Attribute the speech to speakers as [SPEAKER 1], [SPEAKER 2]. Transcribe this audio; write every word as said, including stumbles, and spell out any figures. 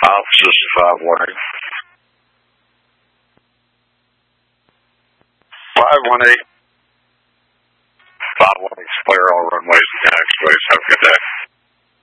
[SPEAKER 1] Offices five one eight. five one eight. five one eight, clear all runways and taxiways. Have a good day.